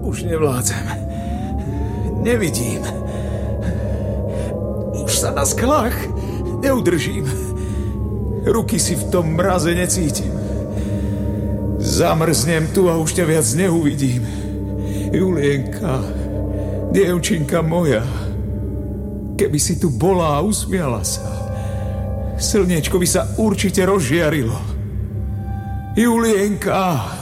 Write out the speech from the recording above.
Už nevládzem. Nevidím. Už sa na sklách neudržím. Ruky si v tom mraze necítim. Zamrznem tu a už ťa viac neuvidím. Julienka, dievčinka moja, keby si tu bola a usmiala sa, slniečko by sa určite rozžiarilo. Julienka!